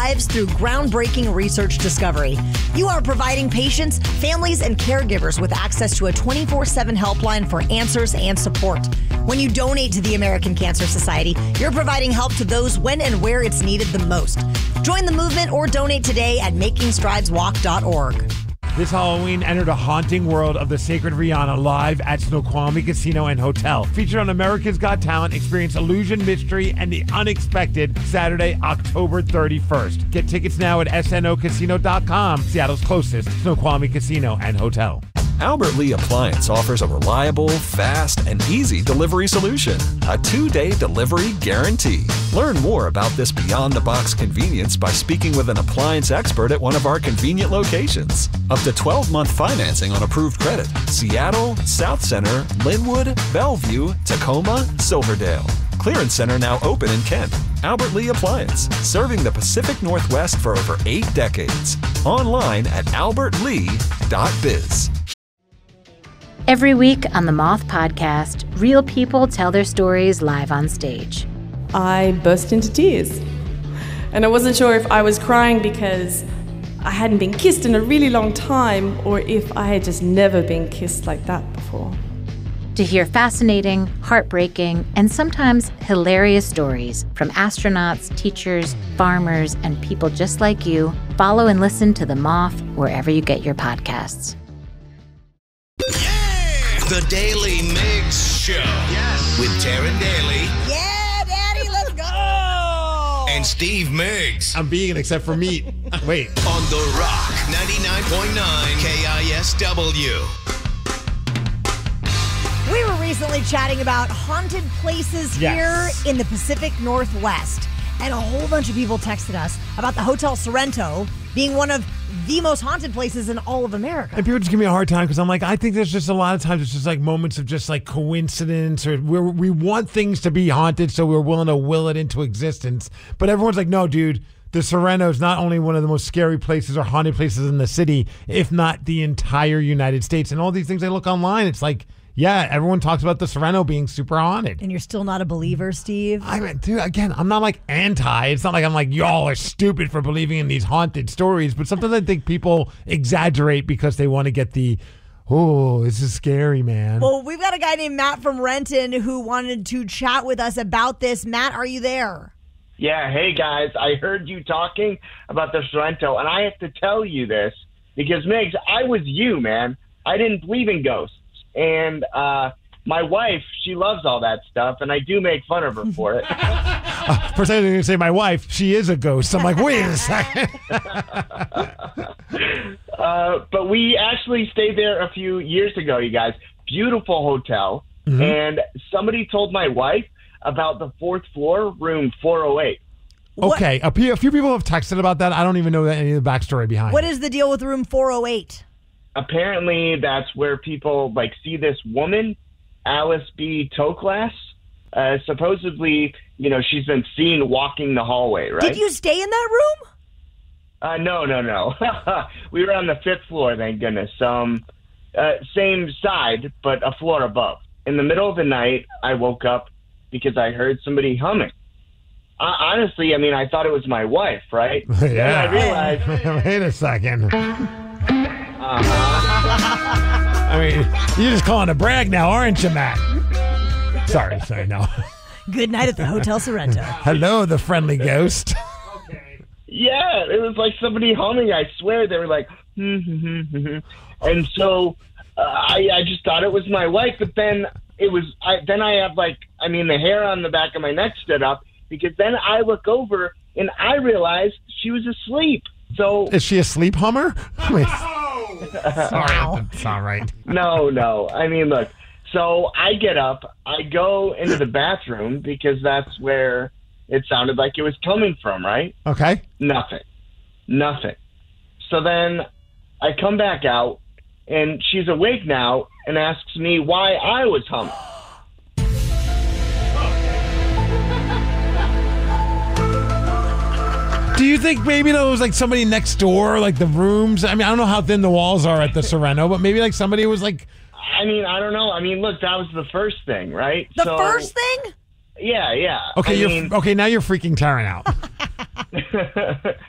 lives through groundbreaking research discovery. You are providing patients, families, and caregivers with access to a 24/7 helpline for answers and support. When you donate to the American Cancer Society, you're providing help to those when and where it's needed the most. Join the movement or donate today at makingstrideswalk.org. This Halloween, enter the haunting world of the Sacred Rihanna live at Snoqualmie Casino and Hotel. Featured on America's Got Talent, experience illusion, mystery, and the unexpected Saturday, October 31st. Get tickets now at snocasino.com, Seattle's closest Snoqualmie Casino and Hotel. Albert Lee Appliance offers a reliable, fast, and easy delivery solution. A 2-day delivery guarantee. Learn more about this beyond-the-box convenience by speaking with an appliance expert at one of our convenient locations. Up to 12-month financing on approved credit. Seattle, South Center, Linwood, Bellevue, Tacoma, Silverdale. Clearance Center now open in Kent. Albert Lee Appliance, serving the Pacific Northwest for over 8 decades. Online at albertlee.biz. Every week on the Moth Podcast, real people tell their stories live on stage. I burst into tears. And I wasn't sure if I was crying because I hadn't been kissed in a really long time or if I had just never been kissed like that before. To hear fascinating, heartbreaking, and sometimes hilarious stories from astronauts, teachers, farmers, and people just like you, follow and listen to The Moth wherever you get your podcasts. The Daily Migs Show. Yes. With Taryn Daly. Yeah, Daddy, let's go. And Steve Miggs. I'm vegan except for meat. Wait. On The Rock, 99.9 KISW. We were recently chatting about haunted places here in the Pacific Northwest. And a whole bunch of people texted us about the Hotel Sorrento being one of the most haunted places in all of America. And people just give me a hard time because I'm like, I think there's just a lot of times it's just like moments of just like coincidence, or we want things to be haunted, so we're willing to will it into existence. But everyone's like, no, dude, the Sorrento is not only one of the most scary places or haunted places in the city, if not the entire United States. And all these things I look online, it's like, yeah, everyone talks about the Sorrento being super haunted. And you're still not a believer, Steve? I mean, dude, again, I'm not like anti. It's not like I'm like, y'all are stupid for believing in these haunted stories. But sometimes I think people exaggerate because they want to get the, oh, this is scary, man. Well, we've got a guy named Matt from Renton who wanted to chat with us about this. Matt, are you there? Yeah, hey, guys. I heard you talking about the Sorrento, and I have to tell you this because, Migs, I was you, man. I didn't believe in ghosts. And my wife, she loves all that stuff, and I do make fun of her for it. For a second, I was going to say my wife, she is a ghost. I'm like, wait a second. But we actually stayed there a few years ago, you guys. Beautiful hotel. Mm-hmm. And somebody told my wife about the 4th floor, room 408. Okay, a few people have texted about that. I don't even know any of the backstory behind it. What is the deal with room 408? Apparently, that's where people like see this woman, Alice B. Toklas. Supposedly, you know, she's been seen walking the hallway, right? Did you stay in that room? No. We were on the 5th floor, thank goodness. Same side, but a floor above. In the middle of the night, I woke up because I heard somebody humming. Honestly, I mean, I thought it was my wife, right? Yeah. Then I realized... Wait a second. I mean, you're just calling a brag now, aren't you, Matt? Sorry, no. Good night at the Hotel Sorrento. Hello, the friendly ghost. Okay. Yeah, it was like somebody humming. I swear they were like, and so I just thought it was my wife. But then I have the hair on the back of my neck stood up because then I look over and I realized she was asleep. So is she a sleep hummer? Wait. Sorry, Wow. that's not right. No. I mean, look. So I get up, I go into the bathroom because that's where it sounded like it was coming from, right? Okay. Nothing. So then I come back out, and she's awake now and asks me why I was humming. Do you think maybe there was like somebody next door, like the rooms? I mean, I don't know how thin the walls are at the Sorrento, but maybe like somebody was like... I mean, I don't know. I mean, look, that was the first thing, right? The first thing? Yeah. Okay, now you're freaking Taryn out.